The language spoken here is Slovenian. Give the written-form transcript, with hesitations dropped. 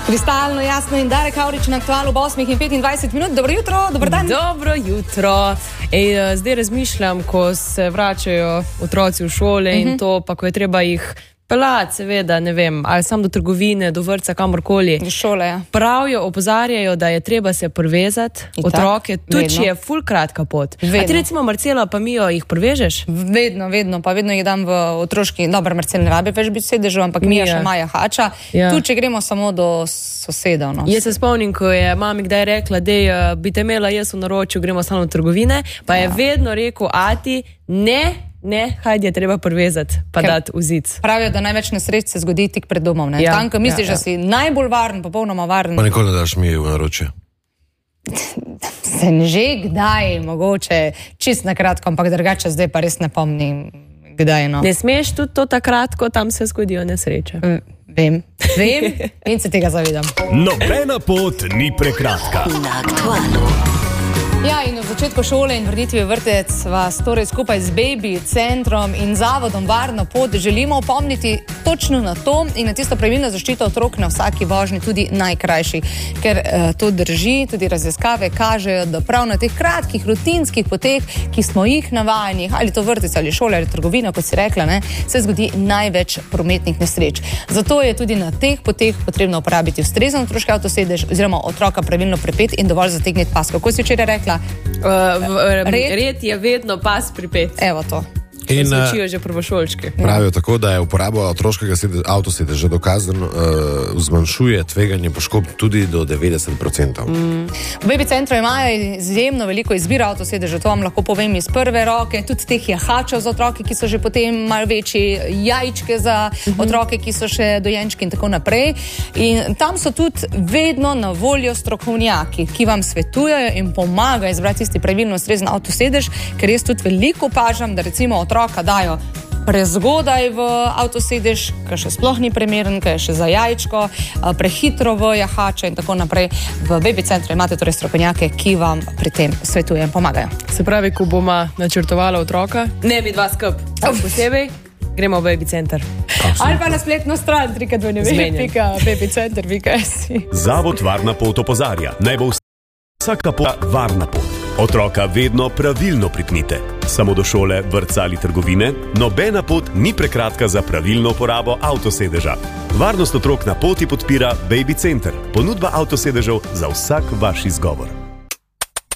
Kristalno, jasno in Darek Avrič na Aktualu ob 8:25. Dobro jutro, dober dan. Dobro jutro. Zdaj razmišljam, ko se vračajo otroci v šole in to, pa ko je treba jih pelati, seveda, ne vem, ali sam do trgovine, do vrtca, kamorkoli. Do šole, ja. Pravijo, opozarjajo, da je treba se privezati otroke, tudi če je ful kratka pot. Vedno. A ti recimo Marcela pa Mijo jih privežeš? Vedno, pa vedno jih dam v otroški, dobro, Marcel ne rabi več biti sedežev, ampak Mija še Maja hača, tu če gremo samo do sosedov. No. Jaz se spomnim, ko je mami kdaj rekla, da bi te imela jaz v naročju, gremo samo v trgovine, pa je vedno rekel ati, ne, hajde je treba privezati, pa dati v zid. Pravijo, da največ nesreč se zgodi tik pred domom, ne? Tam, ko misliš, da si najbolj varen, popolnoma varen. Pa nikoli ne daš mi v naročje. Sem že kdaj, mogoče, čist na kratko, ampak drugače zdaj pa res ne pomnim, kdaj, no. Ne smeš tudi to takrat, ko tam se zgodijo nesreče. Vem in se tega zavedam. Nobena pot ni prekratka. Na Aktualu. Ja, in v začetku šole in vrnitvi v vrtec vas torej skupaj z Baby centrom in zavodom Varna pot želimo opomniti točno na to in na tisto pravilno zaščito otrok na vsaki vožnji, tudi najkrajši. Ker to drži, tudi raziskave kažejo, da prav na teh kratkih, rutinskih poteh, ki smo jih navajeni, ali to vrtec ali šole ali trgovina, kot si rekla, ne, se zgodi največ prometnih nesreč. Zato je tudi na teh poteh potrebno uporabiti ustrezen otroški avtosedež oziroma otroka pravilno pripet in dovolj zategniti pas. Kako si včeraj rekla? Red je vedno pas pripet. Evo to. In se učijo že prvošolčki. Pravijo tako, da je uporaba otroškega avtosedeža dokazano zmanjšuje tveganje poškodb tudi do 90%. V Baby centru imajo izjemno veliko izbiro avtosedeža, to vam lahko povem iz prve roke, tudi teh jahačev za otroke, ki so že potem malo večji, jajčke za otroke, ki so še dojenčki in tako naprej. In tam so tudi vedno na voljo strokovnjaki, ki vam svetujejo in pomagajo izbrati tisti pravilno ustrezen avtosedež, ker jaz tudi veliko opažam, da recimo otroka dajo prezgodaj v avtosedež, ki še sploh ni primeren, ki je še za jajčko, prehitro v jahače in tako naprej. V Baby centru imate torej strokovnjake, ki vam pri tem svetujejo in pomagajo. Se pravi, ko bomo načrtovala otroka, ne bi dva skup, posebej, gremo v Baby center. Ali pa na spletno stran www.babycenter.si. Zavod Varna pot opozarja, naj bo vsaka pot varna pot. Otroka vedno pravilno pripnite. Samo do šole, vrtca ali trgovine, nobena pot ni prekratka za pravilno uporabo avtosedeža. Varnost otrok na poti podpira Baby center, ponudba avtosedežev za vsak vaš izgovor.